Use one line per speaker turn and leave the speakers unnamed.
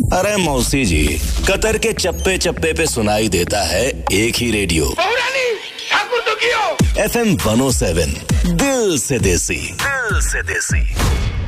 अरे मौसी जी, कतर के चप्पे चप्पे पे सुनाई देता है एक ही रेडियो,
ठाकुर तो
FM 107, दिल से देसी।